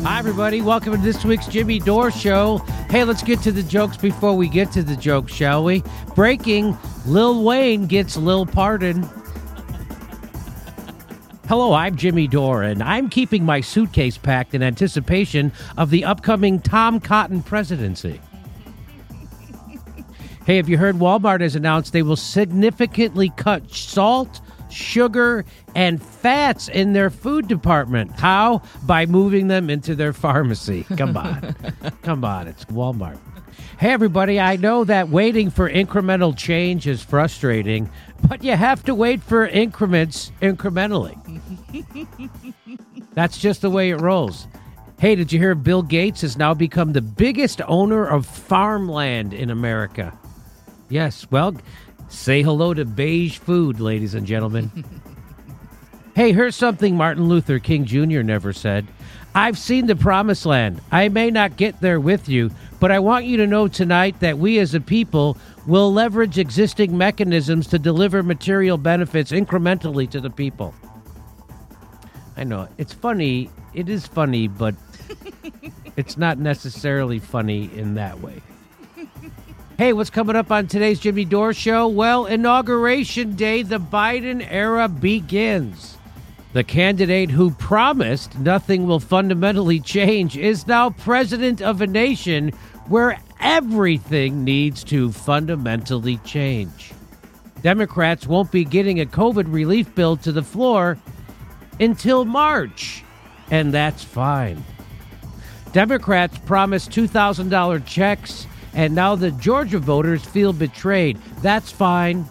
Hi, everybody. Welcome to this week's Jimmy Dore Show. Hey, let's get to the jokes before we get to the jokes, shall we? Breaking, Lil Wayne gets Lil Pardon. Hello, I'm Jimmy Dore, and I'm keeping my suitcase packed in anticipation of the upcoming Tom Cotton presidency. Hey, have you heard Walmart has announced they will significantly cut salt, sugar, and fats in their food department? How? By moving them into their pharmacy. Come on. Come on, it's Walmart. Hey, everybody, I know that waiting for incremental change is frustrating, but you have to wait for increments incrementally. That's just the way it rolls. Hey, did you hear Bill Gates has now become the biggest owner of farmland in America? Yes, well, say hello to beige food, ladies and gentlemen. Hey, here's something Martin Luther King Jr. never said. I've seen the promised land. I may not get there with you, but I want you to know tonight that we as a people will leverage existing mechanisms to deliver material benefits incrementally to the people. I know, it's funny. It is funny, but it's not necessarily funny in that way. Hey, what's coming up on today's Jimmy Dore Show? Well, Inauguration Day, the Biden era begins. The candidate who promised nothing will fundamentally change is now president of a nation where everything needs to fundamentally change. Democrats won't be getting a COVID relief bill to the floor until March, and that's fine. Democrats promised $2,000 checks, and now the Georgia voters feel betrayed. That's fine.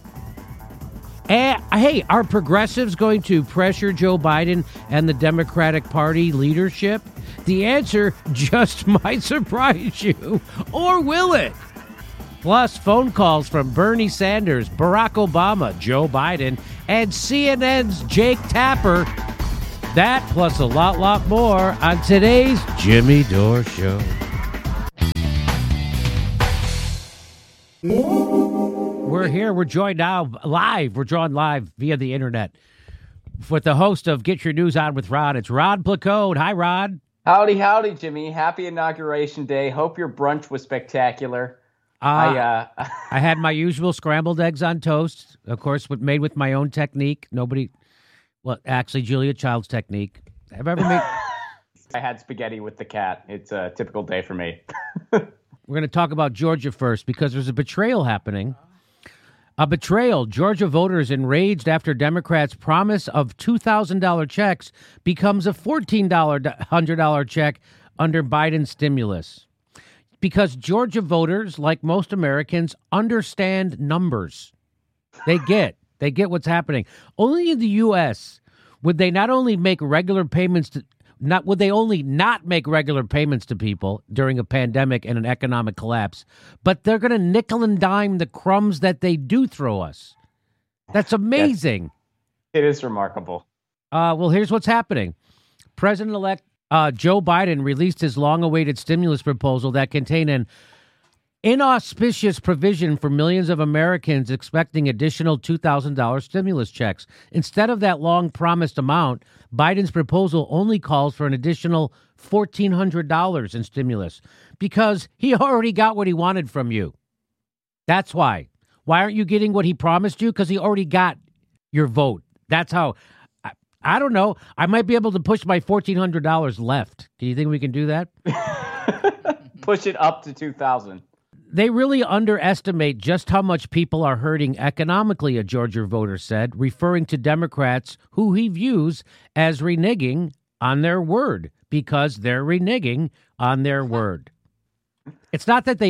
Hey, are progressives going to pressure Joe Biden and the Democratic Party leadership? The answer just might surprise you. Or will it? Plus, phone calls from Bernie Sanders, Barack Obama, Joe Biden, and CNN's Jake Tapper. That plus a lot more on today's Jimmy Dore Show. We're here. We're joined now live. We're joined live via the internet with the host of Get Your News On with Rod. It's Rod Placode. Hi, Rod. Howdy, Jimmy. Happy Inauguration Day. Hope your brunch was spectacular. I had my usual scrambled eggs on toast, of course, made with my own technique. Actually, Julia Child's technique. Have I ever made? I had spaghetti with the cat. It's a typical day for me. We're going to talk about Georgia first because there's a betrayal happening. A betrayal. Georgia voters enraged after Democrats' promise of $2,000 checks becomes a $1,400 check under Biden's stimulus. Because Georgia voters, like most Americans, understand numbers. They get what's happening. Only in the U.S. would they not only make regular payments to not make regular payments to people during a pandemic and an economic collapse, but they're going to nickel and dime the crumbs that they do throw us. That's amazing. It is remarkable. Well, here's what's happening. President-elect Joe Biden released his long-awaited stimulus proposal that contained an inauspicious provision for millions of Americans expecting additional $2,000 stimulus checks. Instead of that long-promised amount, Biden's proposal only calls for an additional $1,400 in stimulus because he already got what he wanted from you. That's why. Why aren't you getting what he promised you? Because he already got your vote. That's how. I don't know. I might be able to push my $1,400 left. Do you think we can do that? Push it up to $2,000. They really underestimate just how much people are hurting economically, a Georgia voter said, referring to Democrats who he views as reneging on their word because they're reneging on their word. It's not that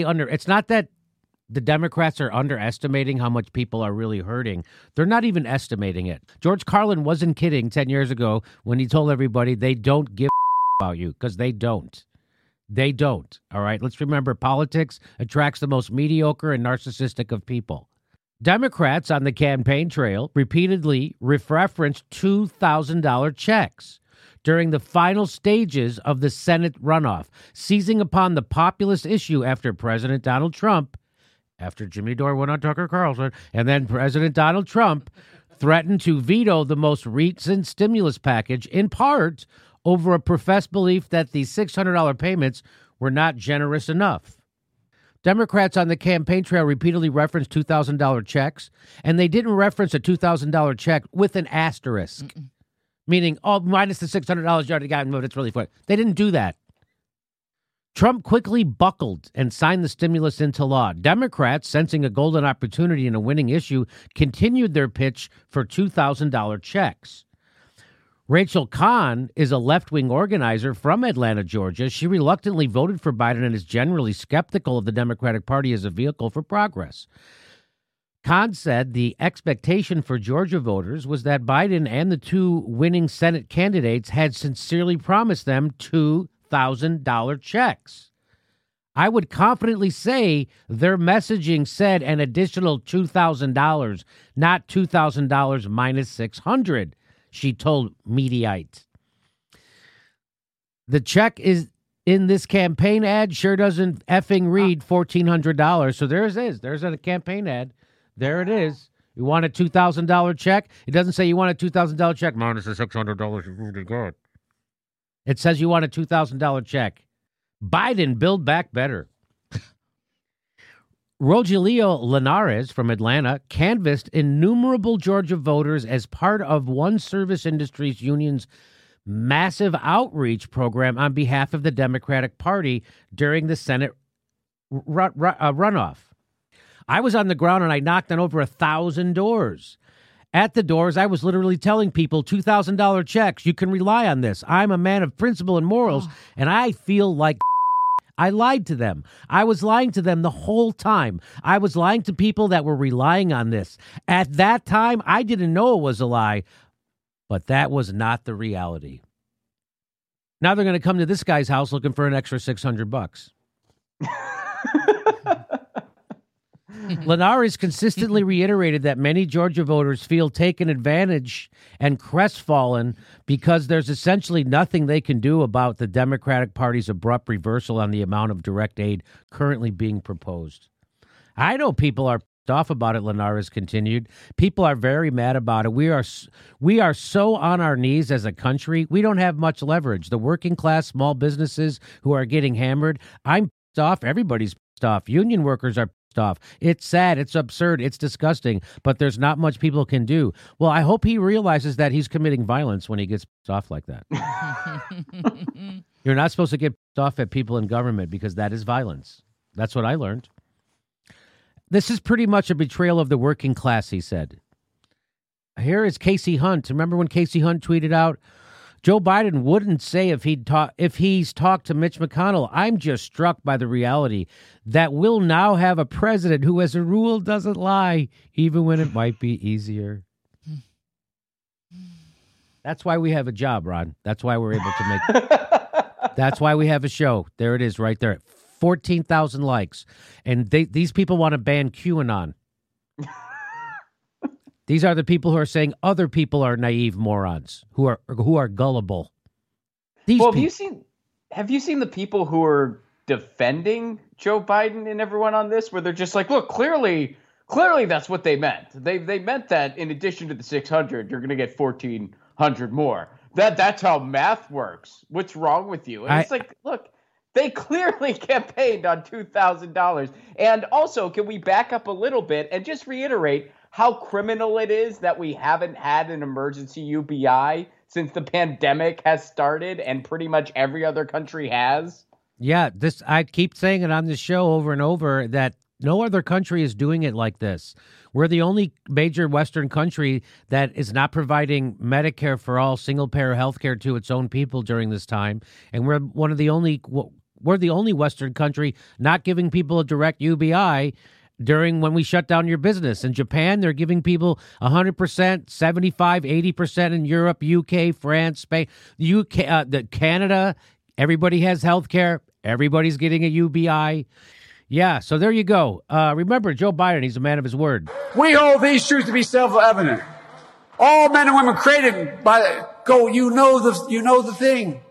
the Democrats are underestimating how much people are really hurting. They're not even estimating it. George Carlin wasn't kidding 10 years ago when he told everybody they don't give about you, because they don't. They don't. All right. Let's remember, politics attracts the most mediocre and narcissistic of people. Democrats on the campaign trail repeatedly referenced $2,000 checks during the final stages of the Senate runoff, seizing upon the populist issue after President Donald Trump, after Jimmy Dore went on Tucker Carlson, and then President Donald Trump threatened to veto the most recent stimulus package, in part over a professed belief that the $600 payments were not generous enough. Democrats on the campaign trail repeatedly referenced $2,000 checks, and they didn't reference a $2,000 check with an asterisk, meaning, oh, minus the $600 you already got, but it's really funny. They didn't do that. Trump quickly buckled and signed the stimulus into law. Democrats, sensing a golden opportunity in a winning issue, continued their pitch for $2,000 checks. Rachel Kahn is a left-wing organizer from Atlanta, Georgia. She reluctantly voted for Biden and is generally skeptical of the Democratic Party as a vehicle for progress. Kahn said the expectation for Georgia voters was that Biden and the two winning Senate candidates had sincerely promised them $2,000 checks. I would confidently say their messaging said an additional $2,000, not $2,000 minus $600. She told Mediaite. The check is in this campaign ad sure doesn't effing read $1,400. So there it is. There's a campaign ad. There it is. You want a $2,000 check? It doesn't say you want a $2,000 check minus the $600. Really good. It says you want a $2,000 check. Biden, build back better. Rogelio Linares from Atlanta canvassed innumerable Georgia voters as part of one service industries union's massive outreach program on behalf of the Democratic Party during the Senate runoff. I was on the ground and I knocked on over 1,000 doors. At the doors, I was literally telling people $2,000 checks. You can rely on this. I'm a man of principle and morals, and I feel like I lied to them. I was lying to them the whole time. I was lying to people that were relying on this. At that time, I didn't know it was a lie, but that was not the reality. Now they're going to come to this guy's house looking for an extra $600. Linares consistently reiterated that many Georgia voters feel taken advantage and crestfallen because there's essentially nothing they can do about the Democratic Party's abrupt reversal on the amount of direct aid currently being proposed. I know people are pissed off about it, Linares continued. People are very mad about it. We are so on our knees as a country. We don't have much leverage. The working class, small businesses who are getting hammered, I'm pissed off. Everybody's pissed off. Union workers are off. It's sad. It's absurd. It's disgusting, but there's not much people can do. Well, I hope he realizes that he's committing violence when he gets pissed off like that. You're not supposed to get pissed off at people in government because that is violence. That's what I learned. This is pretty much a betrayal of the working class, he said. Here is Casey Hunt. Remember when Casey Hunt tweeted out, Joe Biden wouldn't say if he's talked to Mitch McConnell. I'm just struck by the reality that we'll now have a president who, as a rule, doesn't lie, even when it might be easier. That's why we have a job, Ron. That's why we're able to make. That's why we have a show. There it is, right there. 14,000 likes, and these people want to ban QAnon. These are the people who are saying other people are naive morons, who are gullible. Well, have you seen the people who are defending Joe Biden and everyone on this, where they're just like, look, clearly that's what they meant. They meant that in addition to the 600, you're going to get 1,400 more. That's how math works. What's wrong with you? And it's like, look, they clearly campaigned on $2,000. And also, can we back up a little bit and just reiterate how criminal it is that we haven't had an emergency UBI since the pandemic has started and pretty much every other country has? Yeah, I keep saying it on this show over and over that no other country is doing it like this. We're the only major Western country that is not providing Medicare for all, single-payer health care to its own people during this time. And we're the only Western country not giving people a direct UBI during when we shut down your business. In Japan, they're giving people 100%, 75, 80% in Europe, UK, France, Spain, Canada. Everybody has health care. Everybody's getting a UBI. Yeah, so there you go. Remember, Joe Biden, he's a man of his word. We hold these truths to be self-evident. All men and women created by you know the thing.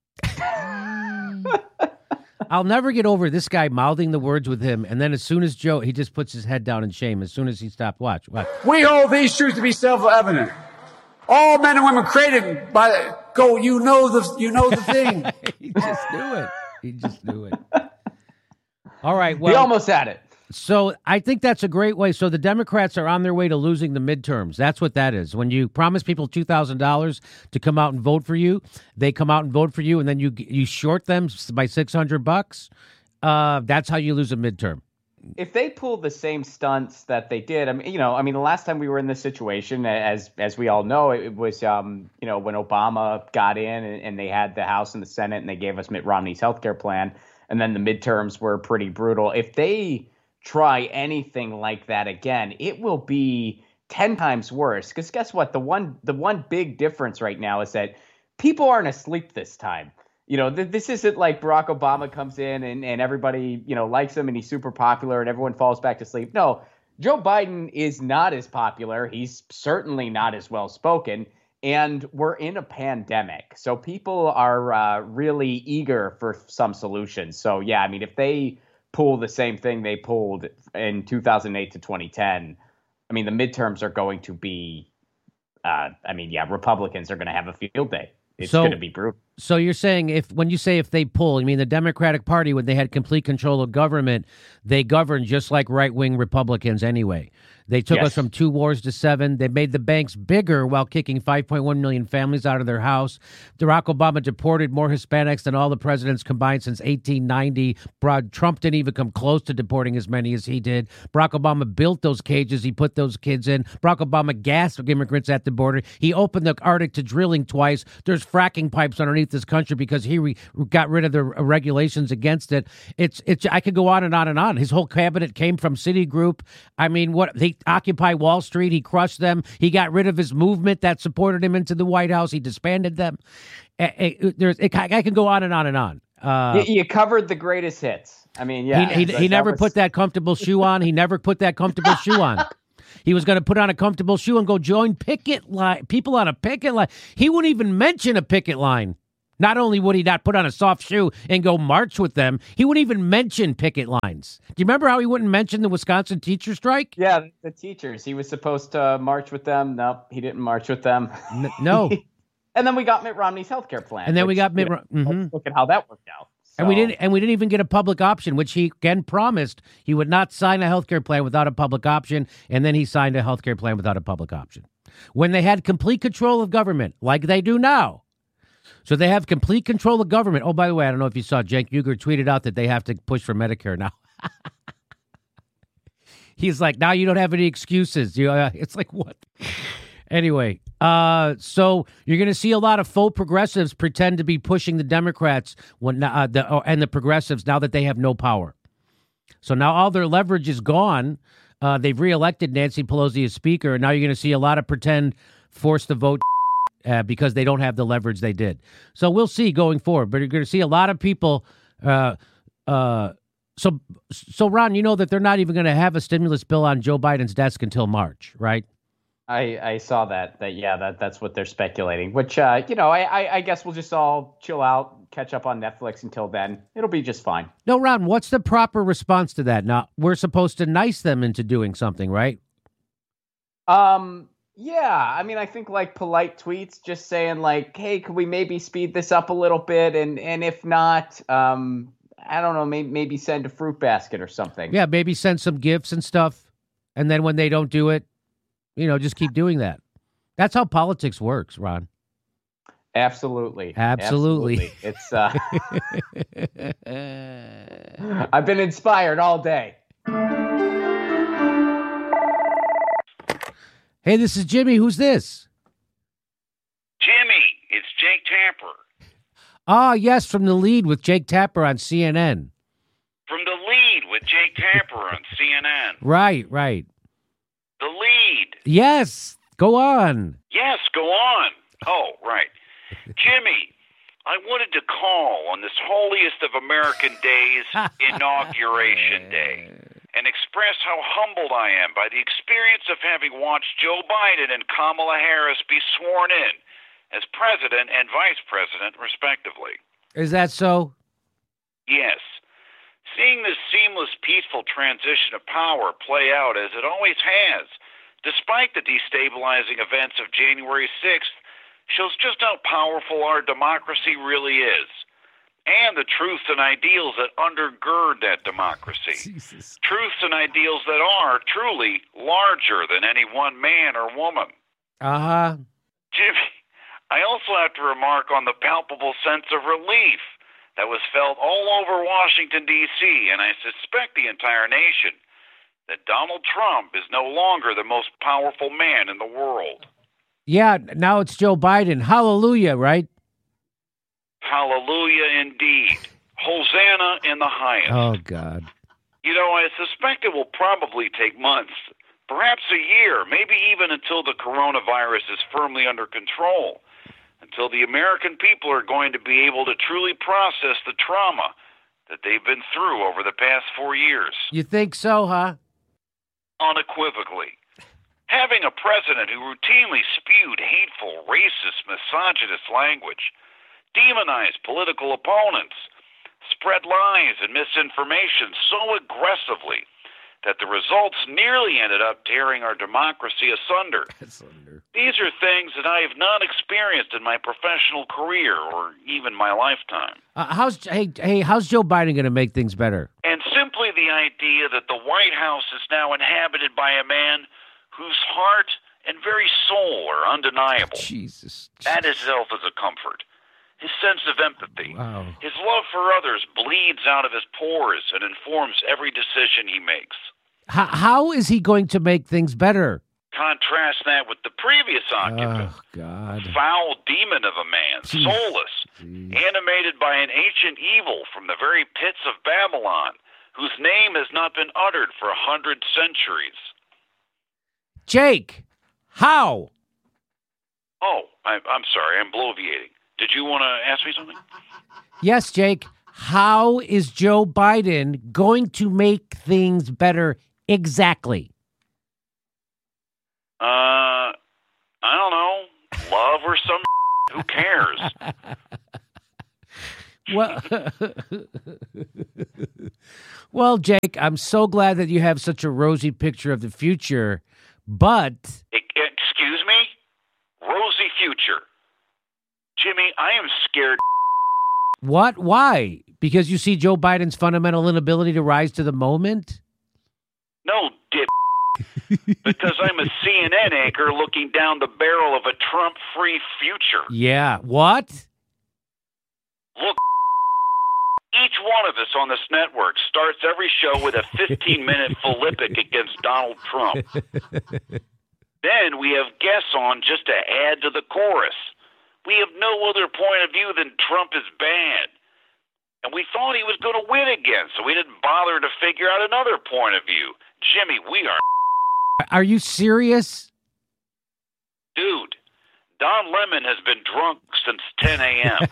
I'll never get over this guy mouthing the words with him, and then as soon as he just puts his head down in shame as soon as he stopped. Watch. We hold these truths to be self-evident. All men and women created by go, you know the thing. He just knew it. He just knew it. All right. Well, he almost had it. So I think that's a great way. So the Democrats are on their way to losing the midterms. That's what that is. When you promise people $2,000 to come out and vote for you, they come out and vote for you, and then you short them by $600. That's how you lose a midterm. If they pull the same stunts that they did, the last time we were in this situation, as we all know, it was, when Obama got in and they had the House and the Senate and they gave us Mitt Romney's healthcare plan, and then the midterms were pretty brutal. If they try anything like that again, it will be 10 times worse. Because guess what? The one big difference right now is that people aren't asleep this time. This isn't like Barack Obama comes in and everybody, likes him and he's super popular and everyone falls back to sleep. No, Joe Biden is not as popular. He's certainly not as well spoken. And we're in a pandemic. So people are really eager for some solutions. So, yeah, if they pull the same thing they pulled in 2008 to 2010, the midterms are going to be, Republicans are going to have a field day. It's going to be brutal. So you're saying when you say if they pull, you mean the Democratic Party, when they had complete control of government, they governed just like right-wing Republicans anyway. They took us from 2 wars to 7. They made the banks bigger while kicking 5.1 million families out of their house. Barack Obama deported more Hispanics than all the presidents combined since 1890. Trump didn't even come close to deporting as many as he did. Barack Obama built those cages. He put those kids in. Barack Obama gassed immigrants at the border. He opened the Arctic to drilling twice. There's fracking pipes underneath this country because he got rid of the regulations against it. I could go on and on and on. His whole cabinet came from Citigroup. They Occupy Wall Street. He crushed them. He got rid of his movement that supported him into the White House. He disbanded them. I can go on and on and on. You covered the greatest hits. He never put that comfortable shoe on. He never put that comfortable shoe on. He was going to put on a comfortable shoe and go join picket line. People on a picket line. He wouldn't even mention a picket line. Not only would he not put on a soft shoe and go march with them, he wouldn't even mention picket lines. Do you remember how he wouldn't mention the Wisconsin teacher strike? Yeah, the teachers. He was supposed to march with them. Nope, he didn't march with them. No. And then we got Mitt Romney's healthcare plan. And then we got Mitt Romney. Look at how that worked out. So. And we didn't even get a public option, which he again promised he would not sign a healthcare plan without a public option. And then he signed a healthcare plan without a public option. When they had complete control of government, like they do now. So they have complete control of government. Oh, by the way, I don't know if you saw, Cenk Uygur tweeted out that they have to push for Medicare now. He's like, now you don't have any excuses. It's like, what? Anyway, so you're going to see a lot of faux progressives pretend to be pushing the Democrats and the progressives now that they have no power. So now all their leverage is gone. They've reelected Nancy Pelosi as speaker, and now you're going to see a lot of pretend force the vote because they don't have the leverage they did. So we'll see going forward. But you're going to see a lot of people. So Ron, you know that they're not even going to have a stimulus bill on Joe Biden's desk until March, right? I saw that. That's what they're speculating. Which I guess we'll just all chill out, catch up on Netflix until then. It'll be just fine. No, Ron, what's the proper response to that? Now we're supposed to nice them into doing something, right? Yeah, I think like polite tweets, just saying like, "Hey, could we maybe speed this up a little bit?" And if not, I don't know, maybe send a fruit basket or something. Yeah, maybe send some gifts and stuff, and then when they don't do it, just keep doing that. That's how politics works, Ron. Absolutely. It's I've been inspired all day. Hey, this is Jimmy. Who's this? Jimmy, it's Jake Tapper. Ah, yes, from The Lead with Jake Tapper on CNN. From The Lead with Jake Tapper on CNN. Right. The Lead. Yes, go on. Yes, go on. Oh, right. Jimmy, I wanted to call on this holiest of American days, Inauguration Day, and express how humbled I am by the experience of having watched Joe Biden and Kamala Harris be sworn in as president and vice president, respectively. Is that so? Yes. Seeing this seamless, peaceful transition of power play out as it always has, despite the destabilizing events of January 6th, shows just how powerful our democracy really is, and the truths and ideals that undergird that democracy. Jesus. Truths and ideals that are truly larger than any one man or woman. Uh-huh. Jimmy, I also have to remark on the palpable sense of relief that was felt all over Washington, D.C., and I suspect the entire nation, that Donald Trump is no longer the most powerful man in the world. Yeah, now it's Joe Biden. Hallelujah, right? Hallelujah indeed. Hosanna in the highest. Oh, God. You know, I suspect it will probably take months, perhaps a year, maybe even until the coronavirus is firmly under control, until the American people are going to be able to truly process the trauma that they've been through over the past 4 years. You think so, huh? Unequivocally. Having a president who routinely spewed hateful, racist, misogynist language, demonized political opponents, spread lies and misinformation so aggressively that the results nearly ended up tearing our democracy asunder. These are things that I have not experienced in my professional career or even my lifetime. How's Joe Biden going to make things better? And simply the idea that the White House is now inhabited by a man whose heart and very soul are undeniable. Jesus. That itself is a comfort. His sense of empathy, Wow. his love for others bleeds out of his pores and informs every decision he makes. How is he going to make things better? Contrast that with the previous occupant. Oh, God. Foul demon of a man, soulless, animated by an ancient evil from the very pits of Babylon, whose name has not been uttered for 100 centuries. Jake, how? Oh, I'm sorry, I'm bloviating. Did you want to ask me something? Yes, Jake. How is Joe Biden going to make things better exactly? I don't know. Love or some who cares? Well, Jake, I'm so glad that you have such a rosy picture of the future, but... Excuse me? Rosy future. Jimmy, I am scared. What? Why? Because you see Joe Biden's fundamental inability to rise to the moment? No, dip. Because I'm a CNN anchor looking down the barrel of a Trump-free future. Yeah. What? Look, each one of us on this network starts every show with a 15-minute philippic against Donald Trump. Then we have guests on just to add to the chorus. We have no other point of view than Trump is bad. And we thought he was going to win again, so we didn't bother to figure out another point of view. Jimmy, we are... Are you serious? Dude, Don Lemon has been drunk since 10 a.m.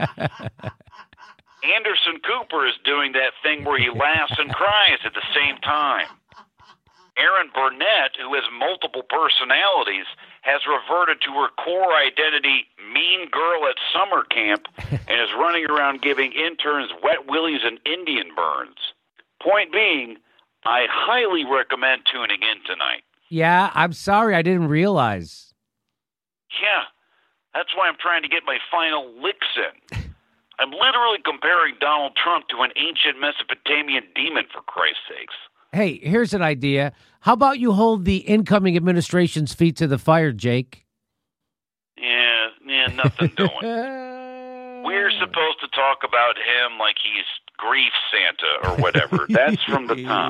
Anderson Cooper is doing that thing where he laughs and cries at the same time. Erin Burnett, who has multiple personalities, has reverted to her core identity, mean girl at summer camp, and is running around giving interns wet willies and Indian burns. Point being, I highly recommend tuning in tonight. Yeah, I'm sorry. I didn't realize. Yeah, that's why I'm trying to get my final licks in. I'm literally comparing Donald Trump to an ancient Mesopotamian demon, for Christ's sakes. Hey, here's an idea. How about you hold the incoming administration's feet to the fire, Jake? Yeah, nothing doing. We're supposed to talk about him like he's Grief Santa or whatever. That's from the top.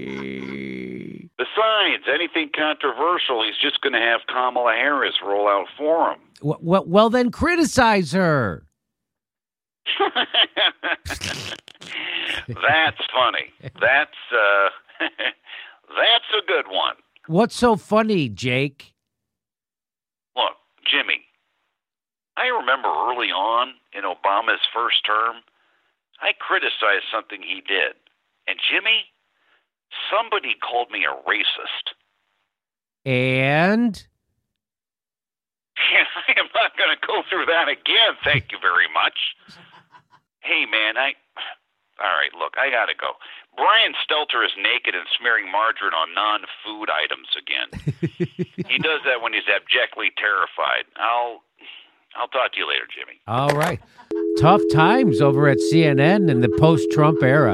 Besides, anything controversial, he's just going to have Kamala Harris roll out for him. Well, then criticize her. That's funny. That's a good one. What's so funny, Jake? Look, Jimmy, I remember early on in Obama's first term, I criticized something he did. And Jimmy, somebody called me a racist. And? I am not going to go through that again, thank you very much. Hey, man, all right, look, I got to go. Brian Stelter is naked and smearing margarine on non-food items again. He does that when he's abjectly terrified. I'll I'll talk to you later, Jimmy. All right. Tough times over at CNN in the post-Trump era.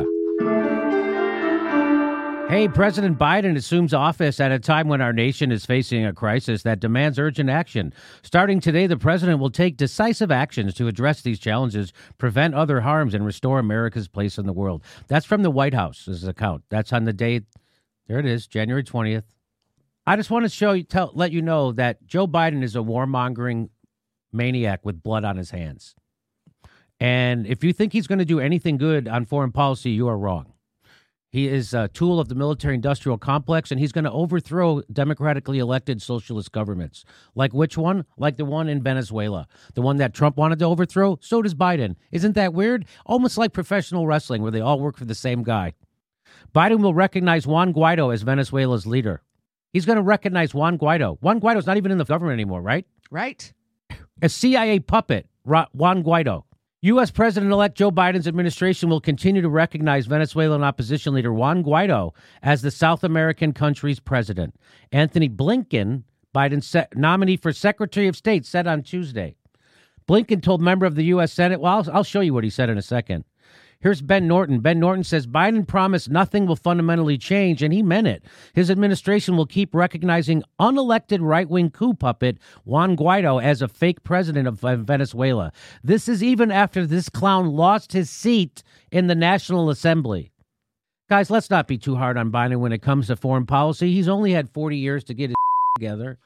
Hey, President Biden assumes office at a time when our nation is facing a crisis that demands urgent action. Starting today, the president will take decisive actions to address these challenges, prevent other harms, and restore America's place in the world. That's from the White House's account. That's on the date. There it is, January 20th. I just want to let you know that Joe Biden is a warmongering maniac with blood on his hands. And if you think he's going to do anything good on foreign policy, you are wrong. He is a tool of the military-industrial complex, and he's going to overthrow democratically elected socialist governments. Like which one? Like the one in Venezuela. The one that Trump wanted to overthrow? So does Biden. Isn't that weird? Almost like professional wrestling, where they all work for the same guy. Biden will recognize Juan Guaido as Venezuela's leader. He's going to recognize Juan Guaido. Juan Guaido's not even in the government anymore, right? Right. A CIA puppet, Juan Guaido. U.S. President-elect Joe Biden's administration will continue to recognize Venezuelan opposition leader Juan Guaido as the South American country's president. Anthony Blinken, Biden's nominee for Secretary of State, said on Tuesday. Blinken told member of the U.S. Senate, well, I'll show you what he said in a second. Here's Ben Norton. Ben Norton says Biden promised nothing will fundamentally change, and he meant it. His administration will keep recognizing unelected right-wing coup puppet Juan Guaido as a fake president of Venezuela. This is even after this clown lost his seat in the National Assembly. Guys, let's not be too hard on Biden when it comes to foreign policy. He's only had 40 years to get his together.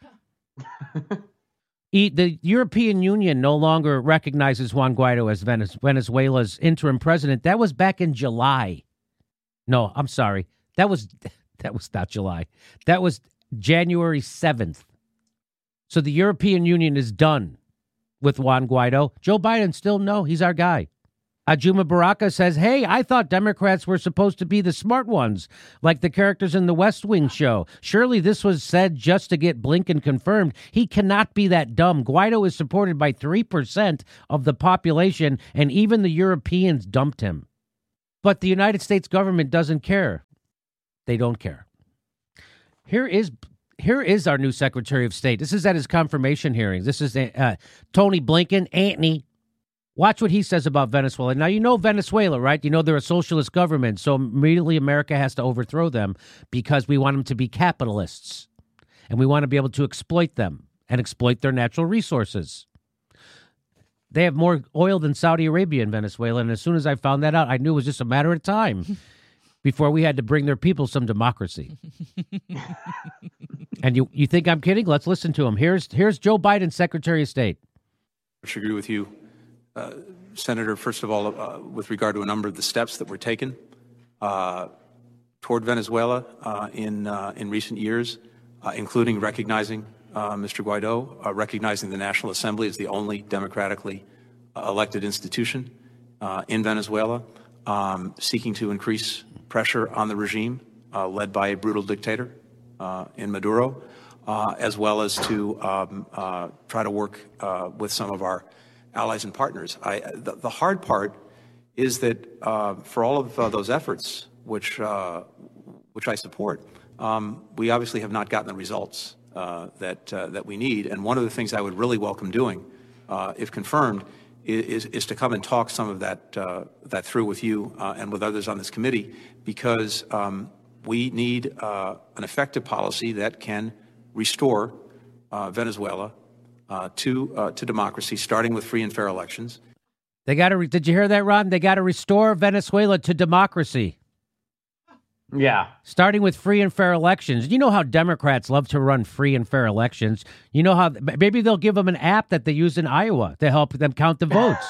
The European Union no longer recognizes Juan Guaido as Venezuela's interim president. That was back in July. No, I'm sorry. That was not July. That was January 7th. So the European Union is done with Juan Guaido. Joe Biden still, no, he's our guy. Ajuma Baraka says, hey, I thought Democrats were supposed to be the smart ones, like the characters in the West Wing show. Surely this was said just to get Blinken confirmed. He cannot be that dumb. Guaido is supported by 3% of the population, and even the Europeans dumped him. But the United States government doesn't care. They don't care. Here is our new Secretary of State. This is at his confirmation hearing. This is Tony Blinken, Antony. Watch what he says about Venezuela. Now, you know Venezuela, right? You know they're a socialist government, so immediately America has to overthrow them because we want them to be capitalists, and we want to be able to exploit them and exploit their natural resources. They have more oil than Saudi Arabia in Venezuela, and as soon as I found that out, I knew it was just a matter of time before we had to bring their people some democracy. And you think I'm kidding? Let's listen to him. Here's Joe Biden, Secretary of State. I agree with you. Senator, first of all, with regard to a number of the steps that were taken toward Venezuela in recent years, including recognizing Mr. Guaido, recognizing the National Assembly as the only democratically elected institution in Venezuela, seeking to increase pressure on the regime led by a brutal dictator in Maduro, as well as to try to work with some of our allies and partners. The hard part is that for all of those efforts, which I support, we obviously have not gotten the results that we need. And one of the things I would really welcome doing, if confirmed, is to come and talk some of that through with you and with others on this committee, because we need an effective policy that can restore Venezuela to democracy, starting with free and fair elections. They got to. Did you hear that, Ron? They got to restore Venezuela to democracy. Yeah. Starting with free and fair elections. You know how Democrats love to run free and fair elections. You know how maybe they'll give them an app that they use in Iowa to help them count the votes.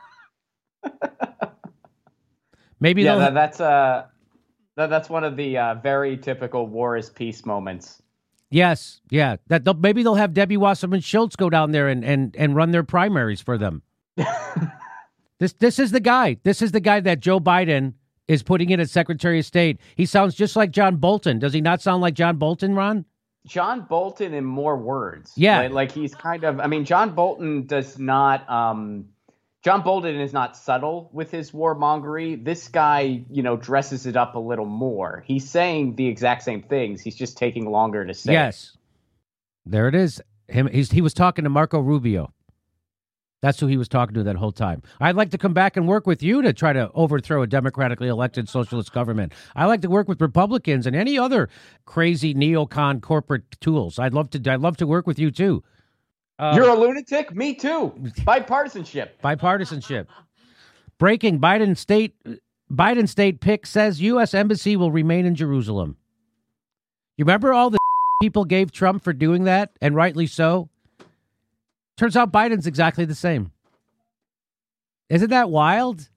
Maybe that's one of the very typical war is peace moments. Yes, yeah. Maybe they'll have Debbie Wasserman Schultz go down there and run their primaries for them. This is the guy. This is the guy that Joe Biden is putting in as Secretary of State. He sounds just like John Bolton. Does he not sound like John Bolton, Ron? John Bolton in more words. Yeah. Like he's kind of, I mean, John Bolton does not, John Bolton is not subtle with his warmongery. This guy, dresses it up a little more. He's saying the exact same things. He's just taking longer to say. Yes. There it is. He was talking to Marco Rubio. That's who he was talking to that whole time. I'd like to come back and work with you to try to overthrow a democratically elected socialist government. I like to work with Republicans and any other crazy neocon corporate tools. I'd love to work with you too. You're a lunatic? Me too. Bipartisanship. Breaking: Biden state pick says U.S. embassy will remain in Jerusalem. You remember all the people gave Trump for doing that, and rightly so? Turns out Biden's exactly the same. Isn't that wild?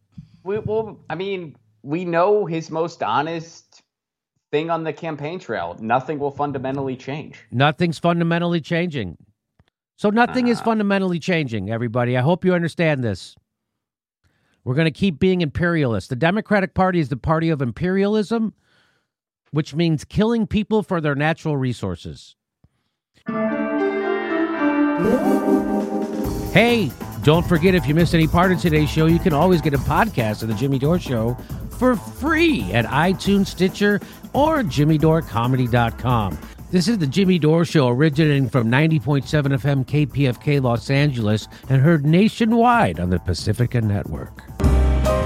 We know his most honest thing on the campaign trail. Nothing will fundamentally change. Nothing's fundamentally changing. So nothing is fundamentally changing, everybody. I hope you understand this. We're going to keep being imperialist. The Democratic Party is the party of imperialism, which means killing people for their natural resources. Hey, don't forget, if you missed any part of today's show, you can always get a podcast of The Jimmy Dore Show for free at iTunes, Stitcher, or JimmyDoreComedy.com. This is The Jimmy Dore Show, originating from 90.7 FM KPFK Los Angeles and heard nationwide on the Pacifica Network.